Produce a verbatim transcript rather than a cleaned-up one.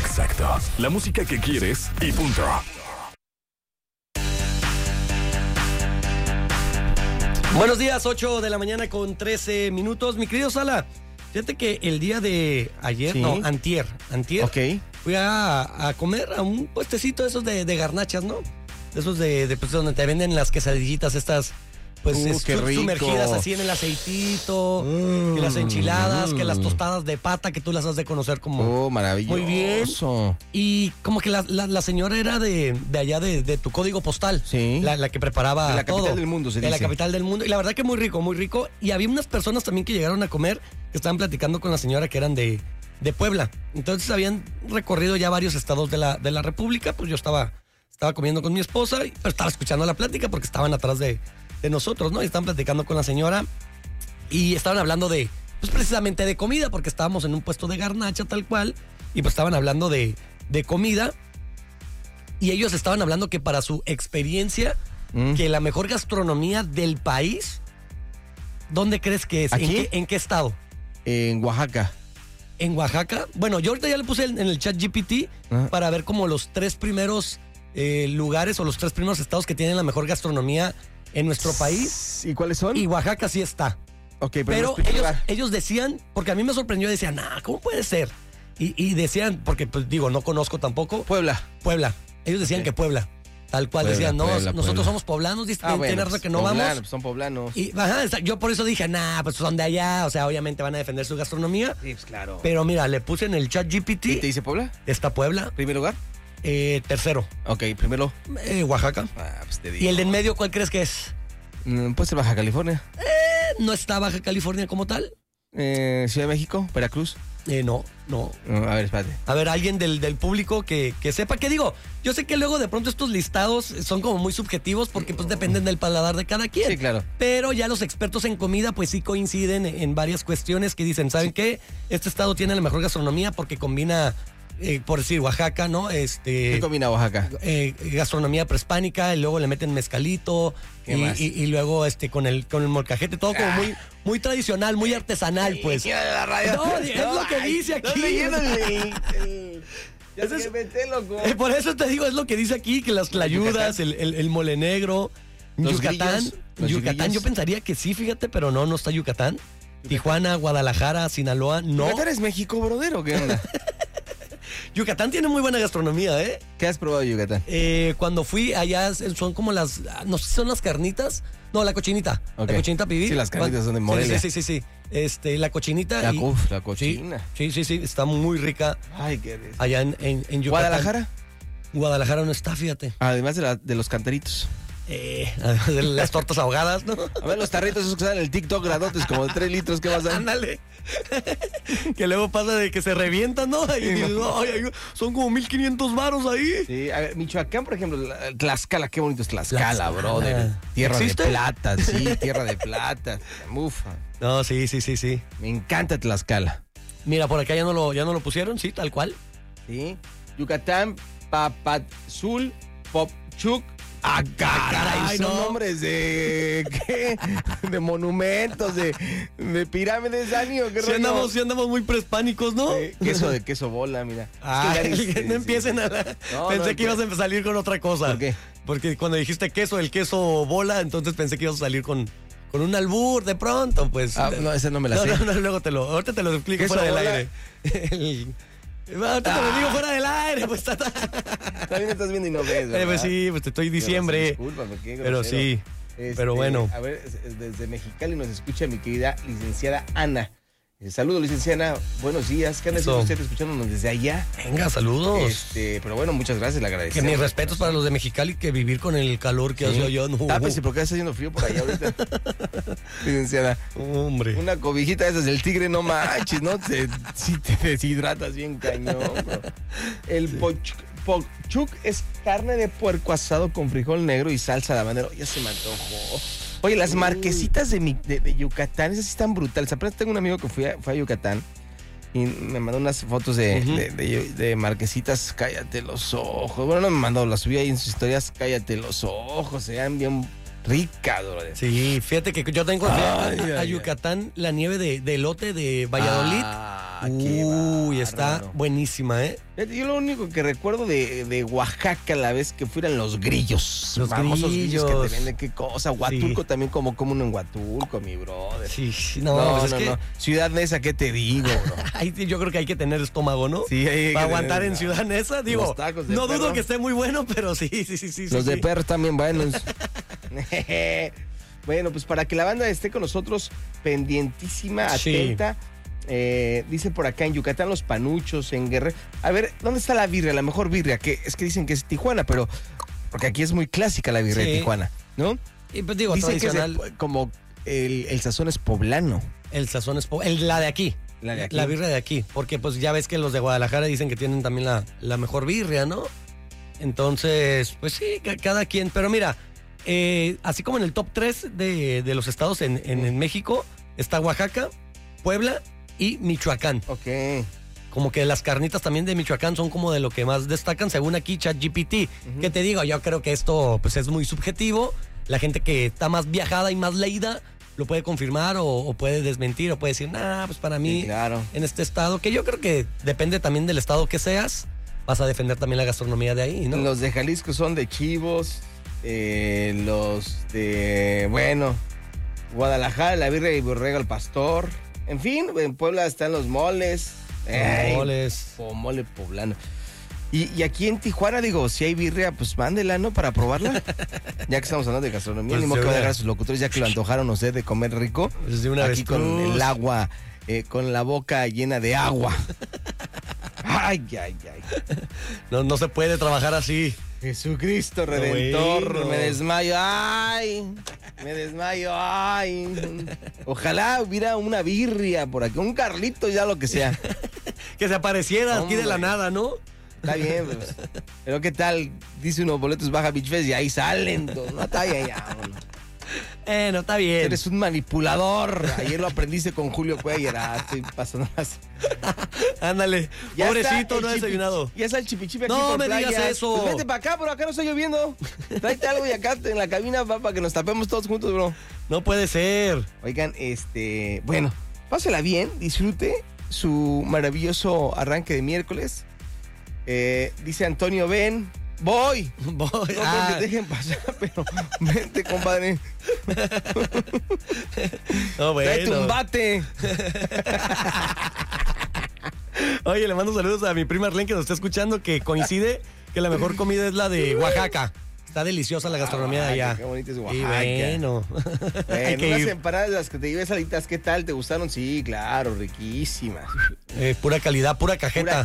exacto. La música que quieres y punto. Buenos días, ocho de la mañana con trece minutos. Mi querido Sala, fíjate que el día de ayer, ¿Sí? no, antier, antier, Ok. fui a, a comer a un puestecito de esos de, de garnachas, ¿no? De esos de, de pues, donde te venden las quesadillitas estas, pues Uh, es- qué rico. sumergidas así en el aceitito, Mm, que las enchiladas, mm. que las tostadas de pata, que tú las has de conocer como... Oh, maravilloso. Muy bien. Y como que la, la, la señora era de, de allá de, de tu código postal. Sí. La, la que preparaba De la capital todo. del mundo, se De la dice. capital del mundo. Y la verdad que muy rico, muy rico. Y había unas personas también que llegaron a comer, que estaban platicando con la señora que eran de, de Puebla. Entonces habían recorrido ya varios estados de la, de la República. Pues yo estaba, estaba comiendo con mi esposa, y- pero estaba escuchando la plática porque estaban atrás de, de nosotros, ¿no? Y estaban platicando con la señora y estaban hablando de, pues precisamente de comida, porque estábamos en un puesto de garnacha tal cual, y pues estaban hablando de, de comida, y ellos estaban hablando que para su experiencia, Mm. que la mejor gastronomía del país, ¿dónde crees que es? ¿En ¿Aquí? qué, en qué estado? En Oaxaca. ¿En Oaxaca? Bueno, yo ahorita ya le puse en, en el chat G P T Ajá. para ver como los tres primeros eh, lugares o los tres primeros estados que tienen la mejor gastronomía en nuestro país, ¿Y cuáles son? y Oaxaca sí está. Ok, pero, Pero no es primer ellos, lugar. ellos decían, porque a mí me sorprendió, decían, nah, ¿cómo puede ser? Y, y decían, porque pues digo, no conozco tampoco, Puebla. Puebla. Ellos decían Ok. que Puebla. Tal cual, Puebla, decían, no, Puebla, nosotros Puebla. somos poblanos, dice, Ah, bueno, tiene pues, rato que no poblano, vamos. pues, son poblanos. Y ajá, está- yo por eso dije, nah, pues son de allá, o sea, obviamente van a defender su gastronomía. Sí, pues claro. Pero mira, le puse en el chat G P ¿Y te T, dice Puebla? está Puebla, ¿Primer lugar? eh, tercero, Ok, primero. eh, Oaxaca. Ah, pues te digo. Y el de en medio, ¿cuál crees que es? Mm, Puede ser Baja California. Eh, no está Baja California como tal. Eh, Ciudad de México, Veracruz. Eh, no, no. Mm, a ver, espérate. A ver, alguien del, del público que, que sepa. ¿Qué digo? Yo sé que luego de pronto estos listados son como muy subjetivos porque pues dependen del paladar de cada quien. Sí, claro. Pero ya los expertos en comida pues sí coinciden en varias cuestiones que dicen, ¿saben qué? Este estado tiene la mejor gastronomía porque combina, eh, por decir, Oaxaca, ¿no? Este... ¿Qué combina Oaxaca? eh, gastronomía prehispánica y luego le meten mezcalito ¿Qué y, más? y- y luego este con el con el molcajete, todo como muy muy tradicional, muy artesanal, pues. Señora de la radio. No, es lo que ay, dice aquí. estás leyendo el- el- Ya Ese sé, es- vete, loco. Eh, por eso te digo, es lo que dice aquí, que las clayudas, el, el- el mole negro, Los Yucatán, grillos, los Yucatán, grillos. yo pensaría que sí, fíjate, pero no, no está Yucatán. Tijuana, Guadalajara, Sinaloa, no. ¿Yucatán es México, brother, o qué onda? Yucatán tiene muy buena gastronomía, ¿eh? ¿Qué has probado de Yucatán? Eh, cuando fui allá son como las, no sé si son las carnitas, no, la cochinita, Ok. la cochinita pibil. Sí, las carnitas son de Sí, Morelia. Sí, sí, sí, sí, este, la cochinita. La, y- uf, la sí, cochina. sí, sí, sí, está muy rica Ay, qué des- allá en, en, en Yucatán. ¿Guadalajara? Guadalajara no está, fíjate. Además de, la- de los cantaritos. Eh, además de las tortas ahogadas, ¿no? A ver, los tarritos esos que salen en el TikTok gradotes, como de tres litros, ¿qué vas a Ándale. Que luego pasa de que se revientan, ¿no? Y dices, "Ay, ay, son como mil quinientos varos ahí. Sí, a ver, Michoacán, por ejemplo, la- Tlaxcala, qué bonito es Tlaxcala, Tlaxcala. brother. Tierra ¿Existe? de plata, sí, tierra de plata. Ufa, No, sí, sí, sí, sí. me encanta Tlaxcala. Mira, por acá ya no lo, ya no lo pusieron, sí, tal cual. Sí, Yucatán, Papazul, Popchuk. Ah, caray, son no. nombres de ¿qué? De monumentos, de, de pirámides, Dani, ¿o qué Sí rollo? andamos, sí andamos muy prehispánicos, ¿no? Eh, queso de queso bola, mira. Ah, Es que Dani, no sí, sí. empiecen a... la- No, pensé no, que ibas a salir con otra cosa. ¿Por qué? Porque cuando dijiste queso, el queso bola, entonces pensé que ibas a salir con, con un albur de pronto, pues. Ah, no, ese no me la no, sé. no, no, luego te lo, ahorita te lo explico ¿Queso fuera del bola? aire. El- ahorita te lo digo fuera del aire, pues. ta, ta. También estás viendo y no ves, ¿verdad? Eh, pues sí, pues te estoy diciembre. Discúlpame, qué Pero grosero. sí, Este, pero bueno. A ver, es- desde Mexicali nos escucha mi querida licenciada Ana. Eh, Saludos, licenciada. Buenos días. ¿Qué anda Eso. haciendo usted escuchándonos desde allá? Venga, saludos. Este, pero bueno, muchas gracias, le Que agradecemos. mis respetos para los de Mexicali, que vivir con el calor que Sí. hace allá, no. Tápese porque está haciendo frío por allá ahorita. Licenciada. Hombre. Una cobijita de esas del tigre, no manches, ¿no? Te, sí te deshidratas bien cañón, bro. El poch- pochuk es carne de puerco asado con frijol negro y salsa de habanero. Ya se me antojó. Oye, las marquesitas de, mi- de, de Yucatán, esas sí están brutales. Apenas tengo un amigo que fue a, fue a Yucatán y me mandó unas fotos de, Ujú. de, de- de marquesitas. Cállate los ojos. Bueno, no me mandó, las subí ahí en sus historias. Cállate los ojos, se vean bien ricas, bro. Sí, fíjate que yo tengo Ay, a, a ay, Yucatán la nieve de, de elote de Valladolid. Ah, Ah, qué Uy, está bárbaro. buenísima, ¿eh? Fíjate, yo lo único que recuerdo de, de Oaxaca la vez que fueran los grillos. Los famosos grillos que grillos. te venden, qué cosa. Huatulco Sí. también como como uno en Huatulco, mi brother. Sí, sí, no, No, pues no, es que no. Ciudad Neza, ¿qué te digo, bro? ahí sí yo creo que hay que tener estómago, ¿no? Sí, hay que Para tener- aguantar en Ciudad Neza, digo, Los tacos de no dudo perro. que esté muy bueno, pero sí, sí, sí, sí. Los sí, de sí. perros también buenos. Bueno, pues para que la banda esté con nosotros pendientísima, Sí. atenta. Eh, dice por acá en Yucatán los panuchos, en Guerrero. A ver, ¿dónde está la birria? La mejor birria, que es que dicen que es Tijuana, pero porque aquí es muy clásica la birria de Sí. Tijuana, ¿no? Y pues digo, Dicen que es de- tradicional, como el, el sazón es poblano. el sazón es po- el, la de aquí. La de aquí. La birria de aquí, porque pues ya ves que los de Guadalajara dicen que tienen también la, la mejor birria, ¿no? Entonces, pues sí, ca- cada quien. Pero mira, eh, así como en el top tres de, de los estados en, en- en México, está Oaxaca, Puebla y Michoacán. Ok. Como que las carnitas también de Michoacán son como de lo que más destacan, según aquí ChatGPT. Que te digo, yo creo que esto pues es muy subjetivo. La gente que está más viajada y más leída lo puede confirmar o, o puede desmentir o puede decir, nah, pues para mí Sí, claro. en este estado, que yo creo que depende también del estado que seas, vas a defender también la gastronomía de ahí, ¿no? Los de Jalisco son de chivos. eh, los de, bueno, Guadalajara, la birria y borrego al pastor. En fin, en Puebla están los moles. Ey, Moles. po- mole poblano. Y, y aquí en Tijuana, digo, si hay birria, pues mándela, ¿no? Para probarla. Ya que estamos hablando de gastronomía, Pues ni modo de que va a una- dejar a sus locutores ya que lo antojaron, no sé, de comer rico. Pues de una Aquí con avestruz. el agua, eh, con la boca llena de agua. Ay, ay, ay. No, no se puede trabajar así. Jesucristo Redentor, Bueno. me desmayo, ay, me desmayo, ay. Ojalá hubiera una birria por aquí, un Carlito, ya lo que sea. Que se apareciera aquí de la Hombre. nada, ¿no? Está bien, pues. Pero qué tal, dice unos boletos Baja Beach Fest y ahí salen. No está bien, ya. Bueno. Eh, no está bien. Eres un manipulador. Ayer lo aprendiste con Julio Cuellar. Ah, estoy pasando más. Ándale. Ya Pobrecito, está el no ha chipi- desayunado. Ya está el chipichipi aquí No por me playa. digas eso. Pues vete para acá, pero acá no estoy lloviendo. Tráete algo y acá en la cabina va, para que nos tapemos todos juntos, bro. No puede ser. Oigan, este, bueno, pásela bien, disfrute su maravilloso arranque de miércoles. Eh, dice Antonio, ven, voy. Voy. No creo Ah, que te dejen pasar, pero vente, compadre. no, Tráete bueno. un bate. Oye, le mando saludos a mi prima Arlene que nos está escuchando, que coincide que la mejor comida es la de Oaxaca. Está deliciosa la gastronomía de allá. Qué bonito es Y Oaxaca. bueno, hay Bueno, que unas ir. empanadas las que te llevé salitas, ¿qué tal? ¿Te gustaron? Sí, claro, riquísimas. Eh, pura calidad, pura cajeta. Pura